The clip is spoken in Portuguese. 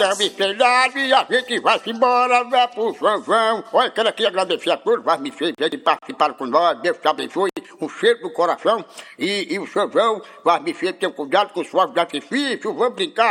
estamos espelhados e a gente vai se embora, vai pro São João. Olha, quero aqui agradecer a todos, vai me fez que participaram com nós, Deus te abençoe, um cheiro do coração. E o São João, vai me fez ter cuidado com os fogos de artifício, vamos brincar.